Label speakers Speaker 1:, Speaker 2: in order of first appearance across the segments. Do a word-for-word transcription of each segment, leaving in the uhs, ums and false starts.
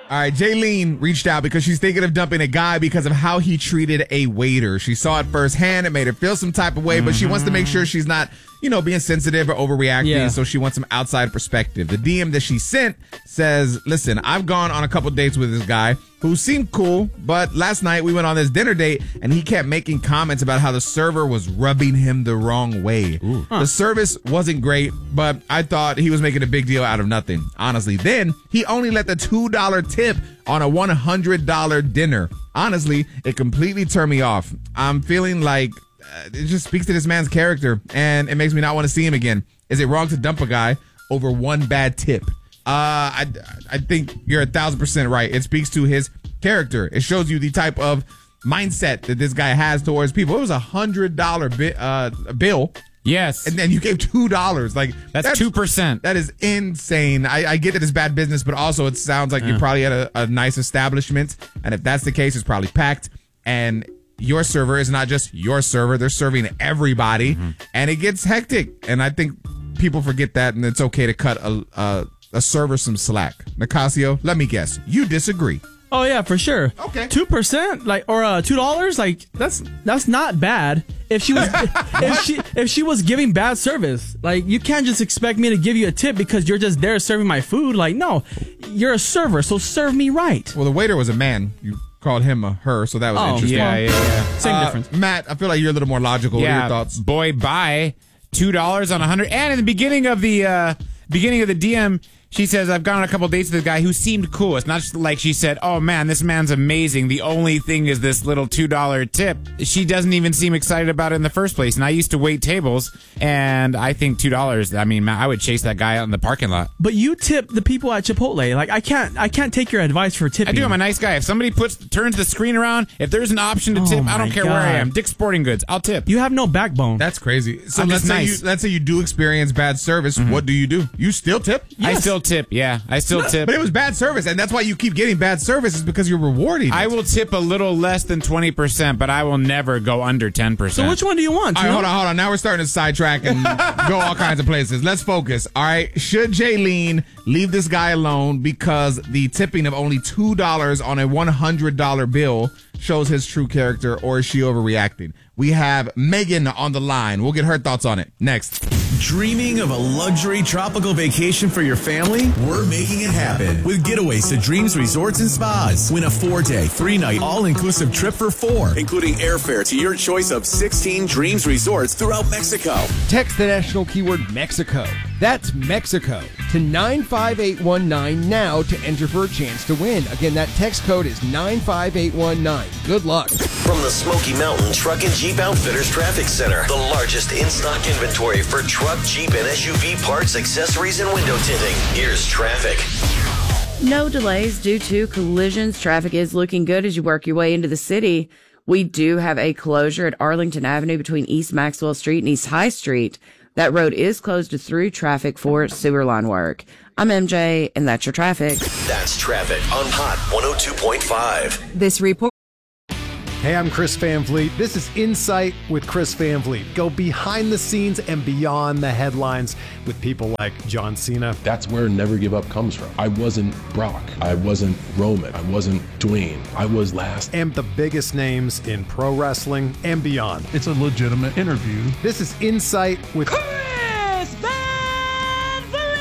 Speaker 1: All right, Jaylene reached out because she's thinking of dumping a guy because of how he treated a waiter. She saw it firsthand. It made her feel some type of way, mm-hmm. but she wants to make sure she's not, you know, being sensitive or overreacting, yeah. so she wants some outside perspective. The D M that she sent says, listen, I've gone on a couple dates with this guy who seemed cool, but last night we went on this dinner date, and he kept making comments about how the server was rubbing him the wrong way. Huh. The service wasn't great, but I thought he was making a big deal out of nothing, honestly. Then he only let the two dollars tip on a one hundred dollars dinner. Honestly, it completely turned me off. I'm feeling like uh, it just speaks to this man's character, and it makes me not want to see him again. Is it wrong to dump a guy over one bad tip? Uh, I, I think you're a thousand percent right. It speaks to his character. It shows you the type of mindset that this guy has towards people. It was a hundred dollar bi- uh, bill.
Speaker 2: Yes.
Speaker 1: And then you gave two dollars. Like
Speaker 2: that's, that's two percent.
Speaker 1: That is insane. I, I get that it's bad business, but also it sounds like yeah. you're probably at a, a nice establishment. And if that's the case, it's probably packed. And your server is not just your server. They're serving everybody. Mm-hmm. And it gets hectic. And I think people forget that, and it's okay to cut a, a a server some slack. Nicasio, let me guess. You disagree.
Speaker 3: Oh, yeah, for sure.
Speaker 1: Okay.
Speaker 3: two percent, like, or uh, two dollars, like, that's that's not bad. If she was if she if she was giving bad service, like, you can't just expect me to give you a tip because you're just there serving my food. Like, no, you're a server, so serve me right.
Speaker 1: Well, the waiter was a man. You called him a her, so that was
Speaker 3: oh,
Speaker 1: interesting.
Speaker 2: Yeah, yeah, yeah.
Speaker 3: Same
Speaker 1: uh,
Speaker 3: difference.
Speaker 1: Matt, I feel like you're a little more logical.
Speaker 2: Yeah,
Speaker 1: what are your thoughts?
Speaker 2: Boy, bye. two dollars on a hundred. And in the beginning of the uh, beginning of the D M, she says, I've gone on a couple dates with a guy who seemed cool. It's not just like she said, oh, man, this man's amazing. The only thing is this little two dollars tip. She doesn't even seem excited about it in the first place. And I used to wait tables, and I think two dollars, I mean, I would chase that guy out in the parking lot.
Speaker 3: But you tip the people at Chipotle. Like, I can't I can't take your advice for tipping.
Speaker 2: I do. I'm a nice guy. If somebody puts turns the screen around, if there's an option to
Speaker 3: oh
Speaker 2: tip, I don't care
Speaker 3: God.
Speaker 2: where I am. Dick's Sporting Goods, I'll tip.
Speaker 3: You have no backbone.
Speaker 1: That's crazy. So
Speaker 2: I'm
Speaker 1: let's
Speaker 2: just
Speaker 1: say,
Speaker 2: nice.
Speaker 1: you, let's say you do experience bad service. Mm-hmm. What do you do? You still tip?
Speaker 2: Yes. I still tip, yeah. I still tip.
Speaker 1: But it was bad service, and that's why you keep getting bad service, is because you're rewarding it.
Speaker 2: I will tip a little less than twenty percent, but I will never go under ten percent.
Speaker 3: So which one do you want?
Speaker 1: All right, hold on, hold on. Now we're starting to sidetrack and go all kinds of places. Let's focus. All right, should Jaylene leave this guy alone because the tipping of only two dollars on a one hundred dollars bill shows his true character, or is she overreacting? We have Megan on the line. We'll get her thoughts on it next.
Speaker 4: Dreaming of a luxury tropical vacation for your family? We're making it happen with Getaways to Dreams Resorts and Spas. Win a four-day, three-night, all-inclusive trip for four, including airfare to your choice of sixteen Dreams Resorts throughout Mexico.
Speaker 5: Text the national keyword Mexico. That's Mexico to nine five eight one nine now to enter for a chance to win. Again, that text code is nine five eight one nine. Good luck.
Speaker 6: From the Smoky Mountain Truck and Jeep Outfitters Traffic Center, the largest in-stock inventory for truck, Jeep, and S U V parts, accessories, and window tinting. Here's traffic.
Speaker 7: No delays due to collisions. Traffic is looking good as you work your way into the city. We do have a closure at Arlington Avenue between East Maxwell Street and East High Street. That road is closed to through traffic for sewer line work. I'm M J, and that's your traffic.
Speaker 6: That's traffic on Hot one oh two point five.
Speaker 8: This report.
Speaker 9: Hey, I'm Chris Van Vliet. This is Insight with Chris Van Vliet. Go behind the scenes and beyond the headlines with people like John Cena.
Speaker 10: That's where Never Give Up comes from. I wasn't Brock. I wasn't Roman. I wasn't Dwayne. I was last.
Speaker 9: And the biggest names in pro wrestling and beyond.
Speaker 11: It's a legitimate interview.
Speaker 9: This is Insight with
Speaker 12: Chris Van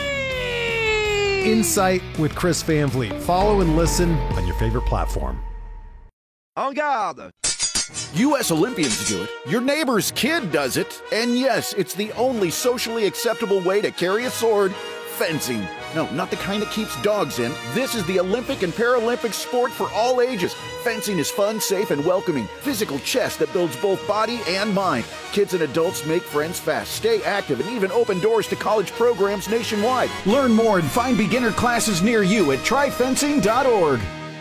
Speaker 12: Vliet.
Speaker 9: Insight with Chris Van Vliet. Follow and listen on your favorite platform.
Speaker 13: En garde! U S Olympians do it, your neighbor's kid does it, and yes, it's the only socially acceptable way to carry a sword, fencing. No, not the kind that keeps dogs in. This is the Olympic and Paralympic sport for all ages. Fencing is fun, safe, and welcoming. Physical chess that builds both body and mind. Kids and adults make friends fast, stay active, and even open doors to college programs nationwide. Learn more and find beginner classes near you at try fencing dot org.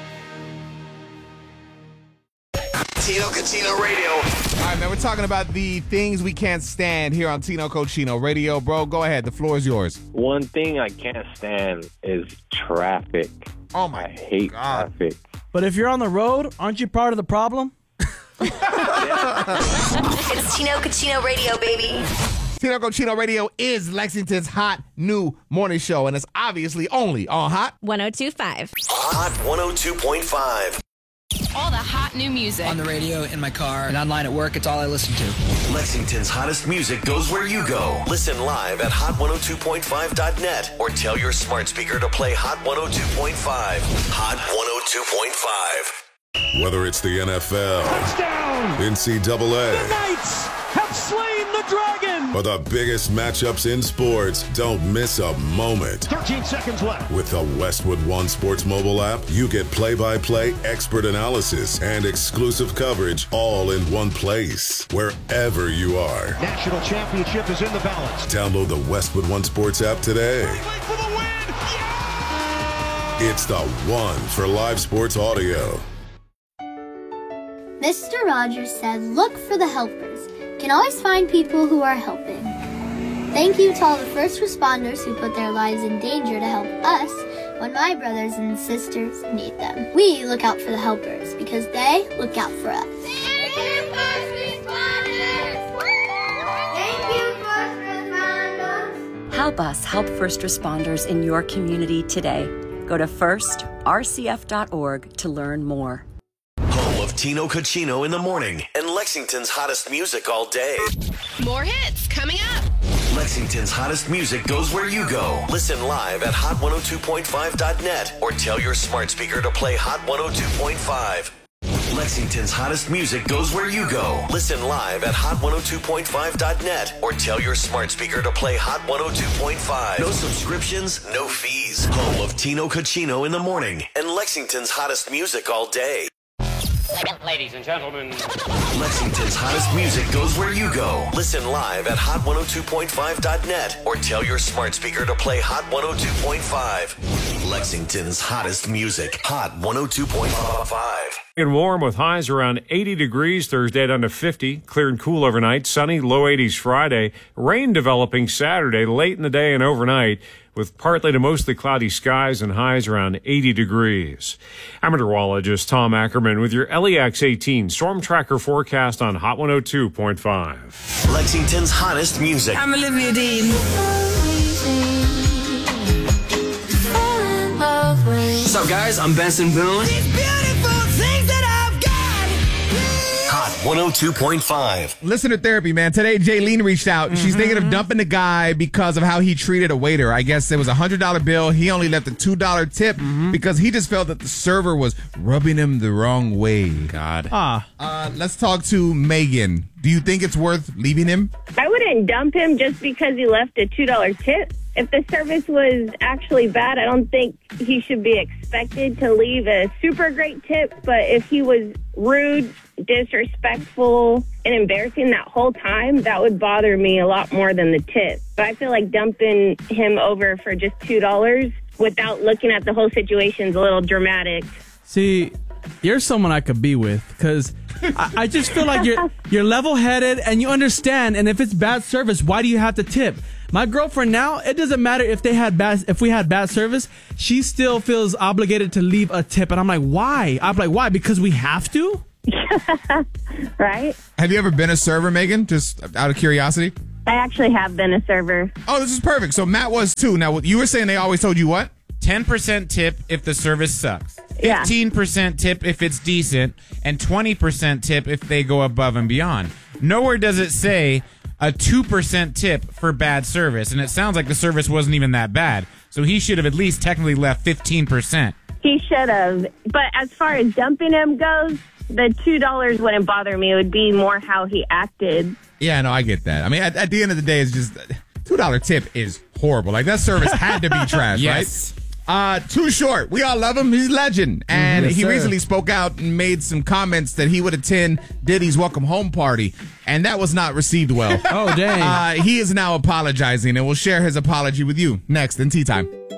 Speaker 6: Tino Cochino Radio.
Speaker 1: All right, man, we're talking about the things we can't stand here on Tino Cochino Radio. Bro, go ahead. The floor is yours.
Speaker 14: One thing I can't stand is traffic.
Speaker 1: Oh, my
Speaker 14: I hate
Speaker 1: God.
Speaker 14: traffic.
Speaker 3: But if you're on the road, aren't you part of the problem?
Speaker 15: It's Tino Cochino Radio, baby.
Speaker 1: Tino Cochino Radio is Lexington's hot new morning show, and it's obviously only on Hot
Speaker 8: one oh two point five.
Speaker 6: Hot one oh two point five.
Speaker 8: All the hot new music.
Speaker 11: On the radio, in my car, and online at work, it's all I listen to.
Speaker 6: Lexington's hottest music goes where you go. Listen live at hot one oh two point five dot net or tell your smart speaker to play Hot one oh two point five. Hot one oh two point five.
Speaker 15: Whether it's the N F L,
Speaker 12: Touchdown!
Speaker 15: N C double A,
Speaker 12: The Knights have slain the dragon!
Speaker 15: or the biggest matchups in sports, don't miss a moment.
Speaker 12: thirteen seconds left.
Speaker 15: With the Westwood One Sports mobile app, you get play-by-play expert analysis and exclusive coverage all in one place, wherever you are.
Speaker 12: National championship is in the balance.
Speaker 15: Download the Westwood One Sports app today.
Speaker 12: For the win! Yeah!
Speaker 15: It's the one for live sports audio.
Speaker 16: Mister Rogers said, look for the helpers. Can always find people who are helping. Thank you to all the first responders who put their lives in danger to help us when my brothers and sisters need them. We look out for the helpers because they look out for us. Thank you, first responders! Thank you, first responders!
Speaker 17: Help us help first responders in your community today. Go to first r c f dot org to learn more.
Speaker 6: Home of Tino Cochino in the morning and Lexington's hottest music all day.
Speaker 8: More hits coming up.
Speaker 6: Lexington's hottest music goes where you go. Listen live at hot one oh two point five dot net or tell your smart speaker to play Hot one oh two point five. Lexington's hottest music goes where you go. Listen live at hot one oh two point five dot net or tell your smart speaker to play Hot one oh two point five. No subscriptions, no fees. Home of Tino Cochino in the morning and Lexington's hottest music all day.
Speaker 18: Ladies and gentlemen,
Speaker 6: Lexington's hottest music goes where you go. Listen live at hot one oh two point five dot net or tell your smart speaker to play Hot one oh two point five. Lexington's hottest music, Hot one oh two point five.
Speaker 19: And warm with highs around eighty degrees Thursday down to fifty. Clear and cool overnight. Sunny, low eighties Friday. Rain developing Saturday late in the day and overnight with partly to mostly cloudy skies and highs around eighty degrees. I'm meteorologist Tom Ackerman with your L E X eighteen Storm Tracker forecast on Hot one oh two point five.
Speaker 6: Lexington's hottest music.
Speaker 20: I'm Olivia Dean.
Speaker 11: What's up, guys? I'm Benson Boone.
Speaker 6: Hot one oh two point five.
Speaker 1: Listener therapy, man. Today, Jaylene reached out. Mm-hmm. She's thinking of dumping the guy because of how he treated a waiter. I guess it was a one hundred dollar bill. He only left a two dollar tip mm-hmm. because he just felt that the server was rubbing him the wrong way.
Speaker 2: God.
Speaker 1: Ah. Uh, let's talk to Megan. Do you think it's worth leaving him?
Speaker 21: I wouldn't dump him just because he left a two dollar tip. If the service was actually bad, I don't think he should be expected to leave a super great tip. But if he was rude, disrespectful, and embarrassing that whole time, that would bother me a lot more than the tip. But I feel like dumping him over for just two dollars without looking at the whole situation is a little dramatic.
Speaker 3: See, you're someone I could be with because I, I just feel like you're you're level-headed and you understand. And if it's bad service, why do you have to tip? My girlfriend now, it doesn't matter if they had bad, if we had bad service, she still feels obligated to leave a tip. And I'm like, why? I'm like, why? Because we have to?
Speaker 21: Right?
Speaker 1: Have you ever been a server, Megan? Just out of curiosity?
Speaker 21: I actually have been a server.
Speaker 1: Oh, this is perfect. So Matt was too. Now, you were saying they always told you what?
Speaker 2: ten percent tip if the service sucks.
Speaker 21: Yeah.
Speaker 2: fifteen percent tip if it's decent. And twenty percent tip if they go above and beyond. Nowhere does it say a two percent tip for bad service. And it sounds like the service wasn't even that bad. So he should have at least technically left fifteen percent.
Speaker 21: He should have. But as far as dumping him goes, the two dollars wouldn't bother me. It would be more how he acted.
Speaker 1: Yeah, no, I get that. I mean, at, at the end of the day, it's just two dollar tip is horrible. Like, that service had to be trash,
Speaker 2: yes.
Speaker 1: right? Uh, Too Short. We all love him. He's a legend. And
Speaker 3: Yes,
Speaker 1: he
Speaker 3: sir.
Speaker 1: recently spoke out and made some comments that he would attend Diddy's welcome home party. And that was not received well.
Speaker 3: Oh, dang.
Speaker 1: Uh, he is now apologizing, and we'll share his apology with you next in Tea Time.